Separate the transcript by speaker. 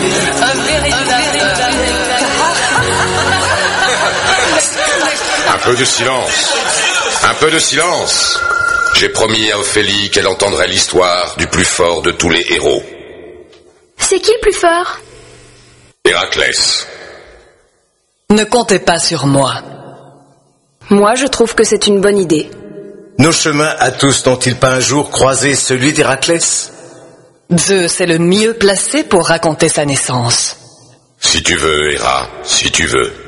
Speaker 1: Un peu de silence. Un peu de silence. J'ai promis à Ophélie qu'elle entendrait l'histoire du plus fort de tous les héros.
Speaker 2: C'est qui le plus fort?
Speaker 1: Héraclès.
Speaker 3: Ne comptez pas sur moi.
Speaker 2: Moi, je trouve que c'est une bonne idée.
Speaker 4: Nos chemins à tous n'ont-ils pas un jour croisé celui d'Héraclès?
Speaker 3: Zeus est le mieux placé pour raconter sa naissance.
Speaker 1: Si tu veux, Héra, si tu veux.